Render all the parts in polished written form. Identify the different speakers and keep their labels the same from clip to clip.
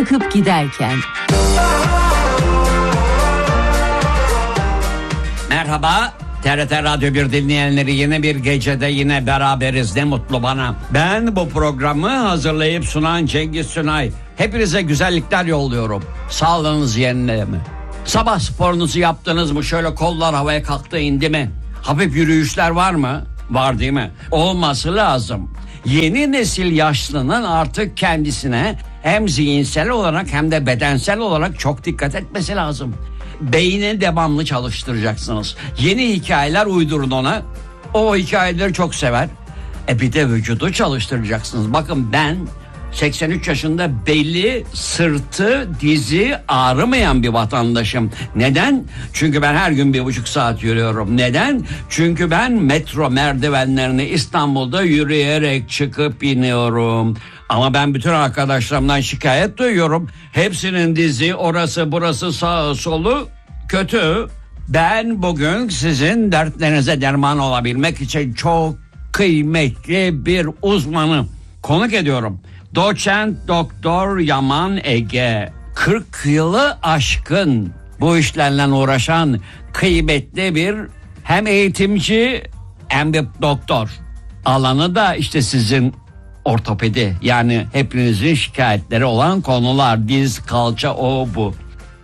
Speaker 1: Çıkıp giderken.
Speaker 2: Merhaba, TRT Radyo 1 dinleyenleri, yeni bir gecede yine beraberiz, ne mutlu bana. Ben bu programı hazırlayıp sunan Cengiz Sunay. Hepinize güzellikler yolluyorum. Sağlığınız yerinde mi? Sabah sporunuzu yaptınız mı? Şöyle kollar havaya kalktı, indi mi? Hafif yürüyüşler var mı? Var değil mi? Olması lazım. Yeni nesil yaşlının artık kendisine hem zihinsel olarak hem de bedensel olarak çok dikkat etmesi lazım. Beyni devamlı çalıştıracaksınız. Yeni hikayeler uydurun ona. O hikayeleri çok sever. Bir de vücudu çalıştıracaksınız. Bakın ben 83 yaşında, beli, sırtı, dizi ağrımayan bir vatandaşım. Neden? Çünkü ben her gün 1,5 saat yürüyorum. Neden? Çünkü ben metro merdivenlerini İstanbul'da yürüyerek çıkıp iniyorum. Ama ben bütün arkadaşlarımdan şikayet duyuyorum. Hepsinin dizi, orası burası, sağı solu kötü. Ben bugün sizin dertlerinize derman olabilmek için çok kıymetli bir uzmanı konuk ediyorum. Doçent Doktor Yaman Ege, 40 yılı aşkın bu işlerle uğraşan kıymetli bir hem eğitimci hem bir doktor. Alanı da işte sizin ortopedi, yani hepinizin şikayetleri olan konular, diz, kalça, o bu.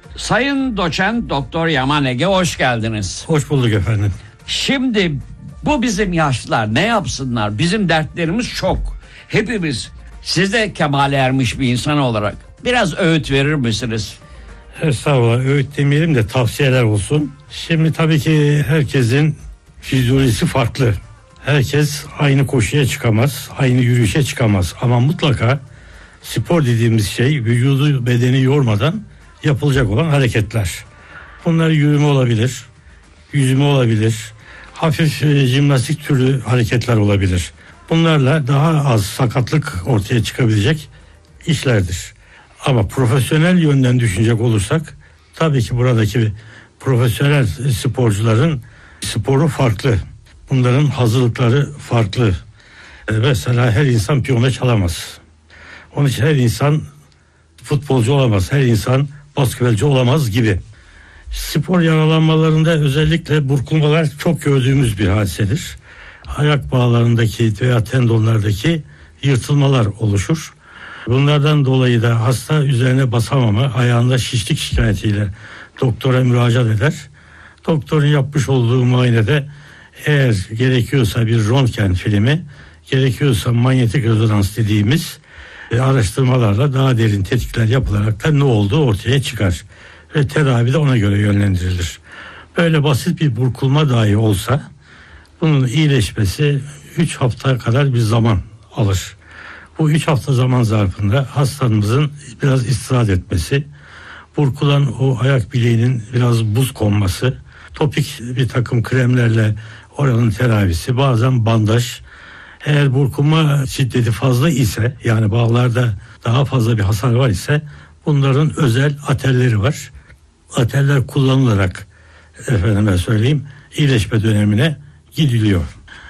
Speaker 2: Sayın Doçent Doktor Yaman Ege, hoş geldiniz.
Speaker 3: Hoş bulduk efendim.
Speaker 2: Şimdi bu bizim yaşlılar ne yapsınlar? Bizim dertlerimiz çok. Hepimiz. Siz de kemale ermiş bir insan olarak biraz öğüt verir misiniz?
Speaker 3: Estağfurullah, öğüt demeyelim de tavsiyeler olsun. Şimdi tabii ki herkesin fizyolojisi farklı. Herkes aynı koşuya çıkamaz, aynı yürüyüşe çıkamaz. Ama mutlaka spor dediğimiz şey vücudu, bedeni yormadan yapılacak olan hareketler. Bunlar yürüme olabilir, yüzme olabilir, hafif jimnastik türü hareketler olabilir. Bunlarla daha az sakatlık ortaya çıkabilecek işlerdir. Ama profesyonel yönden düşünecek olursak tabii ki buradaki profesyonel sporcuların sporu farklı. Bunların hazırlıkları farklı. Mesela her insan piyano çalamaz. Onun için her insan futbolcu olamaz. Her insan basketbolcu olamaz gibi. Spor yaralanmalarında özellikle burkulmalar çok gördüğümüz bir hadisedir. Ayak bağlarındaki veya tendonlardaki yırtılmalar oluşur. Bunlardan dolayı da hasta üzerine basamama, ayağında şişlik şikayetiyle doktora müracaat eder. Doktorun yapmış olduğu muayenede eğer gerekiyorsa bir röntgen filmi, gerekiyorsa manyetik rezonans dediğimiz araştırmalarla daha derin tetkikler yapılarak da ne olduğu ortaya çıkar. Ve tedavi de ona göre yönlendirilir. Böyle basit bir burkulma dahi olsa bunun iyileşmesi 3 hafta kadar bir zaman alır. Bu 3 hafta zaman zarfında hastamızın biraz istirahat etmesi, burkulan o ayak bileğinin biraz buz konması, topik bir takım kremlerle oranın tedavisi, bazen bandaj. Eğer burkulma şiddeti fazla ise, yani bağlarda daha fazla bir hasar var ise bunların özel atelleri var. Ateller kullanılarak efendime söyleyeyim iyileşme dönemine gidiliyor.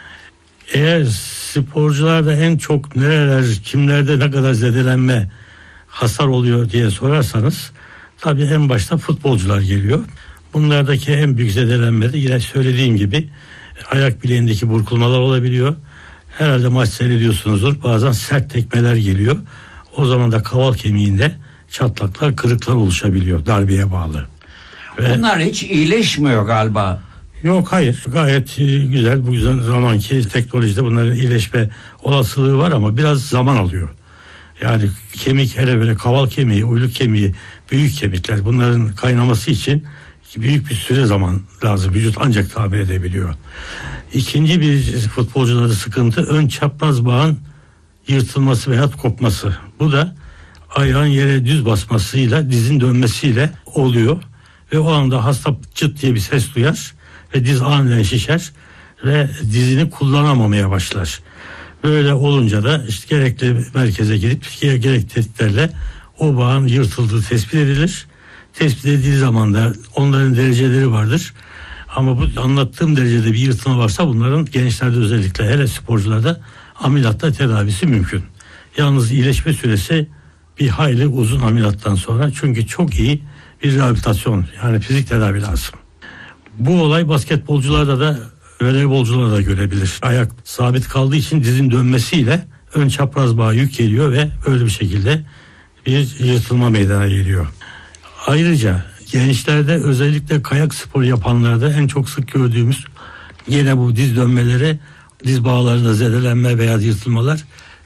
Speaker 3: Eğer sporcularda en çok nereler, kimlerde ne kadar zedelenme, hasar oluyor diye sorarsanız tabii en başta futbolcular geliyor. Bunlardaki en büyük zedelenme de yine söylediğim gibi ayak bileğindeki burkulmalar olabiliyor. Herhalde maç seyrediyorsunuzdur. Bazen sert tekmeler geliyor. O zaman da kaval kemiğinde çatlaklar, kırıklar oluşabiliyor darbeye bağlı.
Speaker 2: Bunlar hiç iyileşmiyor galiba.
Speaker 3: Yok, hayır, gayet güzel. Bu zamanki teknolojide bunların iyileşme olasılığı var ama biraz zaman alıyor. Yani kemik, hele böyle kaval kemiği, uyluk kemiği, büyük kemikler, bunların kaynaması için büyük bir süre zaman lazım. Vücut ancak tamir edebiliyor. İkinci bir futbolcularda sıkıntı ön çapraz bağın yırtılması veya kopması. Bu da ayağın yere düz basmasıyla, dizin dönmesiyle oluyor. Ve o anda hasta çıt diye bir ses duyar ve diz aniden şişer ve dizini kullanamamaya başlar. Böyle olunca da işte gerekli merkeze gidip gerekli tetkiklerle o bağın yırtıldığı tespit edilir. Tespit edildiği zaman da onların dereceleri vardır. Ama bu anlattığım derecede bir yırtılma varsa bunların gençlerde, özellikle hele sporcularda ameliyatta tedavisi mümkün. Yalnız iyileşme süresi bir hayli uzun ameliyattan sonra, çünkü çok iyi bir rehabilitasyon, yani fizik tedavi lazım. Bu olay basketbolcularda da voleybolcularda da görebilir. Ayak sabit kaldığı için dizin dönmesiyle ön çapraz bağa yük geliyor ve böyle bir şekilde bir yırtılma meydana geliyor. Ayrıca gençlerde, özellikle kayak sporu yapanlarda en çok sık gördüğümüz yine bu diz dönmeleri, diz bağlarında zedelenme veya yırtılmalar